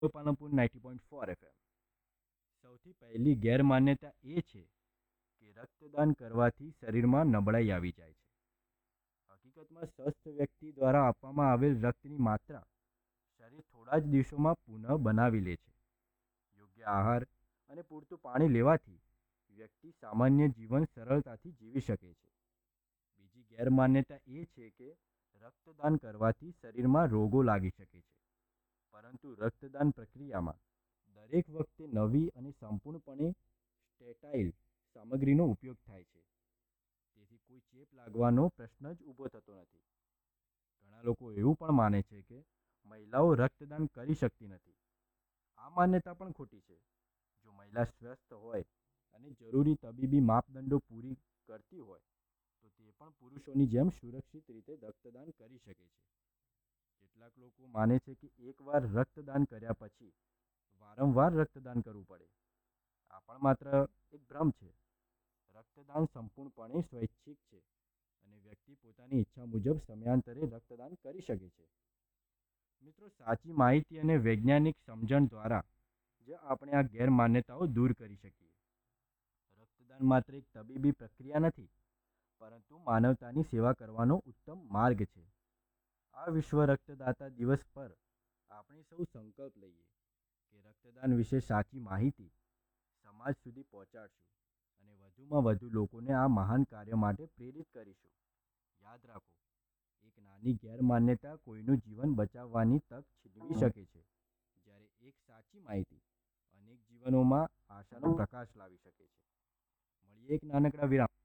Palanpur 90.4 FM. સૌથી પહેલી ગેરમાન્યતા એ છે કે રક્તદાન કરવાથી શરીરમાં નબળાઈ આવી જાય છે. હકીકતમાં સ્વસ્થ વ્યક્તિ દ્વારા આપવામાં આવેલ રક્તની માત્રા શરીર થોડા જ દિવસોમાં પુનઃ બનાવી લે છે. યોગ્ય આહાર અને પૂરતું પાણી લેવાથી વ્યક્તિ સામાન્ય જીવન સરળતાથી જીવી શકે છે. બીજી ગેરમાન્યતા એ છે કે રક્તદાન કરવાથી શરીરમાં રોગો લાગી શકે છે. પરંતુ રક્તદાન પ્રક્રિયામાં દરેક વખતે નવી અને સંપૂર્ણપણે સ્ટેટાઇલ સામગ્રીનો ઉપયોગ થાય છે. તેથી કોઈ ચેપ લાગવાનો પ્રશ્ન જ ઊભો થતો નથી. ઘણા લોકો એવું પણ માને છે કે મહિલાઓ રક્તદાન કરી શકતી નથી. આ માન્યતા પણ ખોટી છે. જો મહિલા સ્વસ્થ હોય અને જરૂરી તબીબી માપદંડો પૂરી કરતી હોય તો તે પણ પુરુષોની જેમ સુરક્ષિત રીતે રક્તદાન કરી શકે છે. કેટલાક લોકો માને છે કે એકવાર રક્તદાન કર્યા પછી વારંવાર રક્તદાન કરવું પડે. આ પણ માત્ર એક ભ્રમ છે. રક્તદાન સંપૂર્ણપણે સ્વૈચ્છિક છે અને વ્યક્તિ પોતાની ઈચ્છા મુજબ સમયાંતરે રક્તદાન કરી શકે છે. મિત્રો, સાચી માહિતી અને વૈજ્ઞાનિક સમજણ દ્વારા જ આપણે આ ગેરમાન્યતાઓ દૂર કરી શકીએ. રક્તદાન માત્ર એક તબીબી પ્રક્રિયા નથી, પરંતુ માનવતાની સેવા કરવાનો ઉત્તમ માર્ગ છે. આ વિશ્વ રક્તદાતા દિવસ પર આપણે સૌ સંકલ્પ લઈએ કે રક્તદાન વિશે સાચી માહિતી સમાજ સુધી પહોંચાડશું અને વધુમાં વધુ લોકોને આ મહાન કાર્ય માટે પ્રેરિત કરીશું. યાદ રાખો, એક નાની ગેરમાન્યતા કોઈનું જીવન બચાવવાની તક છીનવી શકે છે, જ્યારે એક સાચી માહિતી અનેક જીવનોમાં આશાનો પ્રકાશ લાવી શકે છે. મળીએ એક નાનકડા વિરામ.